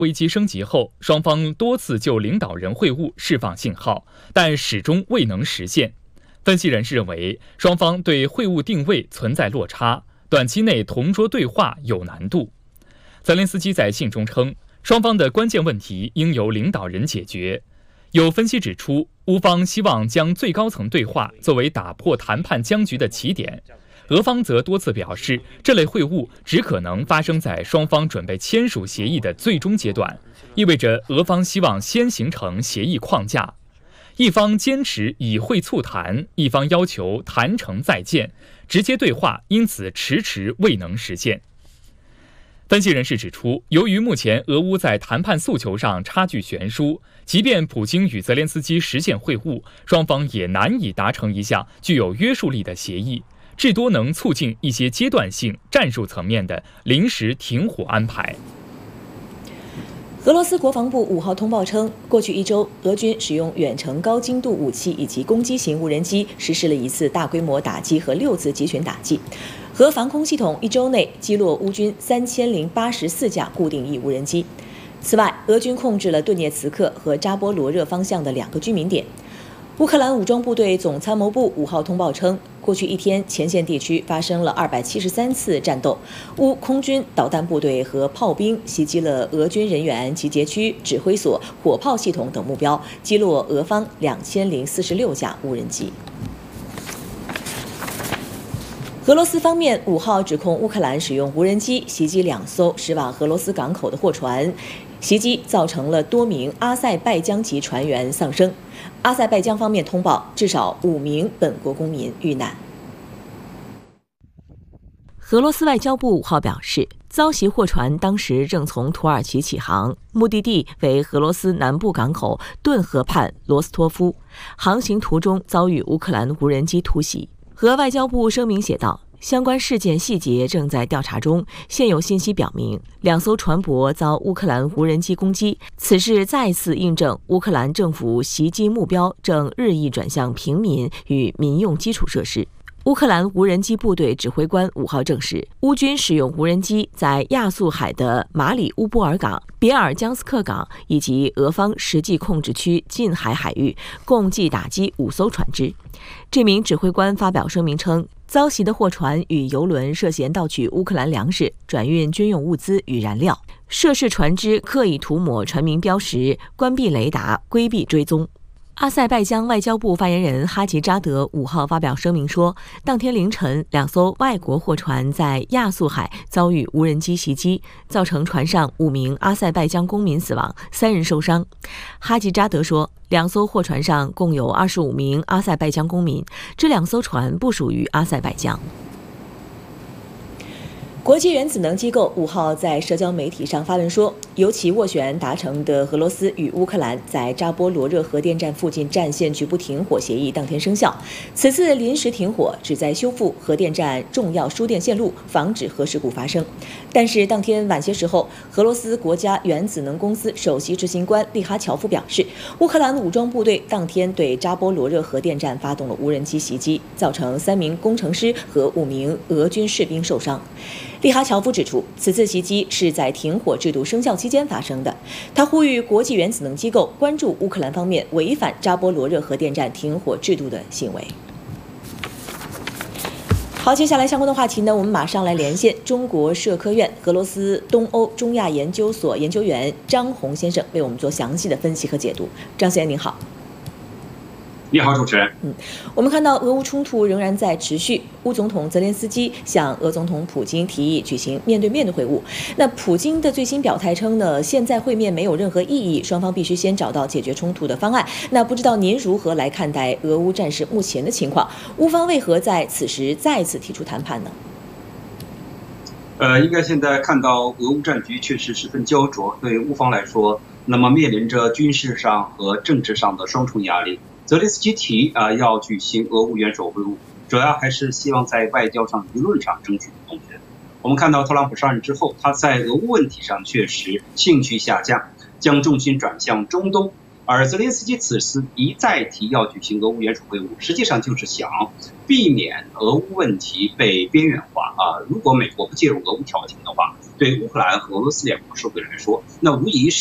危机升级后，双方多次就领导人会晤释放信号，但始终未能实现。分析人士认为，双方对会晤定位存在落差，短期内同桌对话有难度。泽连斯基在信中称，双方的关键问题应由领导人解决。有分析指出，乌方希望将最高层对话作为打破谈判僵局的起点，俄方则多次表示，这类会晤只可能发生在双方准备签署协议的最终阶段，意味着俄方希望先形成协议框架。一方坚持以会促谈，一方要求谈成再见，直接对话因此迟迟未能实现。分析人士指出，由于目前俄乌在谈判诉求上差距悬殊，即便普京与泽连斯基实现会晤，双方也难以达成一项具有约束力的协议，至多能促进一些阶段性、战术层面的临时停火安排。 俄罗斯国防部5号通报称，过去1周，俄军使用远程高精度武器以及攻击型无人机实施了1次大规模打击和6次集群打击。核防空系统1周内击落乌军3084架固定翼无人机。此外，俄军控制了顿涅茨克和扎波罗热方向的2个居民点。乌克兰武装部队总参谋部5号通报称，过去1天，前线地区发生了273次战斗，乌空军导弹部队和炮兵袭击了俄军人员集结区、指挥所、火炮系统等目标，击落俄方2046架无人机。俄罗斯方面5号指控乌克兰使用无人机袭击2艘驶往俄罗斯港口的货船，袭击造成了多名阿塞拜疆籍船员丧生。阿塞拜疆方面通报，至少5名本国公民遇难。俄罗斯外交部5号表示，遭袭货船当时正从土耳其起航，目的地为俄罗斯南部港口顿河畔罗斯托夫，航行途中遭遇乌克兰无人机突袭。俄外交部声明写道，相关事件细节正在调查中，现有信息表明2艘船舶遭乌克兰无人机攻击，此事再次印证乌克兰政府袭击目标正日益转向平民与民用基础设施。乌克兰无人机部队指挥官5号证实，乌军使用无人机在亚速海的马里乌波尔港、别尔江斯克港以及俄方实际控制区近海海域共计打击5艘船只。这名指挥官发表声明称，遭袭的货船与油轮涉嫌盗取乌克兰粮食，转运军用物资与燃料，涉事船只刻意涂抹船名标识，关闭雷达，规避追踪。阿塞拜疆外交部发言人哈吉扎德5号发表声明说，当天凌晨2艘外国货船在亚速海遭遇无人机袭击，造成船上5名阿塞拜疆公民死亡，3人受伤。哈吉扎德说，2艘货船上共有25名阿塞拜疆公民，这2艘船不属于阿塞拜疆。国际原子能机构5号在社交媒体上发文说，由其斡旋达成的俄罗斯与乌克兰在扎波罗热核电站附近战线局部停火协议当天生效。此次临时停火旨在修复核电站重要输电线路，防止核事故发生。但是当天晚些时候，俄罗斯国家原子能公司首席执行官利哈乔夫表示，乌克兰武装部队当天对扎波罗热核电站发动了无人机袭击，造成3名工程师和5名俄军士兵受伤。利哈乔夫指出，此次袭击是在停火制度生效期间发生的。他呼吁国际原子能机构关注乌克兰方面违反扎波罗热核电站停火制度的行为。好，接下来相关的话题呢，我们马上来连线中国社科院俄罗斯东欧中亚研究所研究员张红先生，为我们做详细的分析和解读。张先生您好。 你好，主持人。 我们看到俄乌冲突仍然在持续，乌总统泽连斯基向俄总统普京提议举行面对面的会晤。那普京的最新表态称呢，现在会面没有任何意义，双方必须先找到解决冲突的方案。那不知道您如何来看待俄乌战事目前的情况？乌方为何在此时再次提出谈判呢？ 应该现在看到俄乌战局确实十分焦灼，对乌方来说，那么面临着军事上和政治上的双重压力。泽连斯基提要举行俄乌元首会晤，主要还是希望在外交上、舆论上争取同权。我们看到特朗普上任之后，他在俄乌问题上确实兴趣下降，将重心转向中东。而泽连斯基此次一再提要举行俄乌元首会晤，实际上就是想避免俄乌问题被边缘化如果美国不介入俄乌调停的话， 对乌克兰和俄罗斯两国社会来说，那无疑是